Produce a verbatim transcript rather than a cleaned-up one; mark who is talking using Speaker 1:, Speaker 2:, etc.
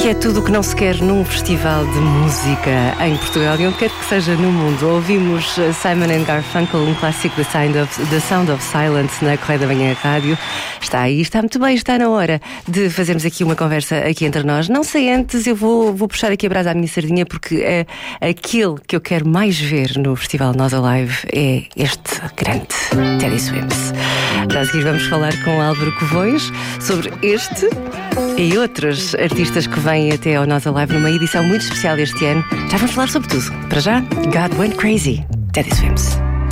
Speaker 1: que é tudo o que não se quer num festival de música em Portugal e onde quer que seja no mundo. Ouvimos Simon and Garfunkel, um clássico da Sound of, The Sound of Silence na Correia da Manhã Rádio. Está aí, está muito bem, está na hora de fazermos aqui uma conversa aqui entre nós. Não sei antes, eu vou, vou puxar aqui a brasa à minha sardinha, porque é aquele que eu quero mais ver no Festival Nós Alive é este grande Teddy Swims. Já a seguir vamos falar com Álvaro Covões sobre este e outros artistas que vêm até ao Nós Alive numa edição muito especial este ano. Já vamos falar sobre tudo. Para já, God Went Crazy, Teddy Swims.